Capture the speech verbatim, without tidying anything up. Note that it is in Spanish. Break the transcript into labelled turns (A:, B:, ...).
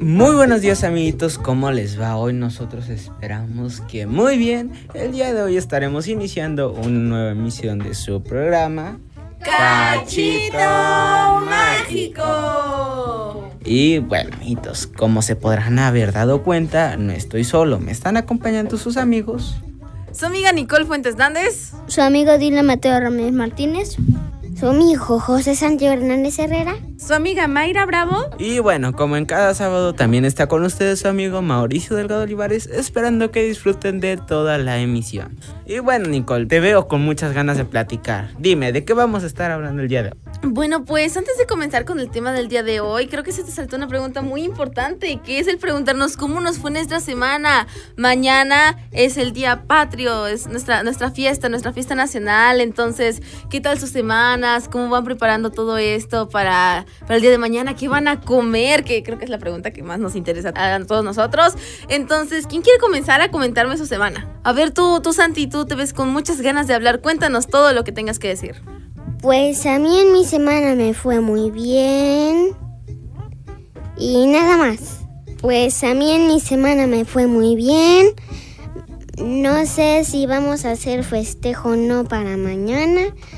A: Muy buenos días, amiguitos, ¿cómo les va? Hoy nosotros esperamos que muy bien. El día de hoy estaremos iniciando una nueva emisión de su programa
B: Cachito Mágico.
A: Y bueno, amiguitos, como se podrán haber dado cuenta, no estoy solo, me están acompañando sus amigos.
B: Su amiga Nicole Fuentes Nández,
C: su amigo Dylan Mateo Ramírez Martínez, su amigo José Santiago Hernández Herrera,
B: su amiga Mayra Bravo.
A: Y bueno, como en cada sábado también está con ustedes su amigo Mauricio Delgado Olivares, esperando que disfruten de toda la emisión. Y bueno, Nicole, te veo con muchas ganas de platicar. Dime, ¿de qué vamos a estar hablando el día de hoy?
B: Bueno, pues antes de comenzar con el tema del día de hoy, creo que se te saltó una pregunta muy importante, que es el preguntarnos cómo nos fue nuestra semana. Mañana es el día patrio, es nuestra, nuestra fiesta, nuestra fiesta nacional. Entonces, ¿qué tal sus semanas? ¿Cómo van preparando todo esto para, para el día de mañana? ¿Qué van a comer? Que creo que es la pregunta que más nos interesa a todos nosotros. Entonces, ¿quién quiere comenzar a comentarme su semana? A ver, tú, tú Santi, tú te ves con muchas ganas de hablar. Cuéntanos todo lo que tengas que decir.
C: Pues a mí en mi semana me fue muy bien y nada más. Pues a mí en mi semana me fue muy bien. No sé si vamos a hacer festejo o no para mañana,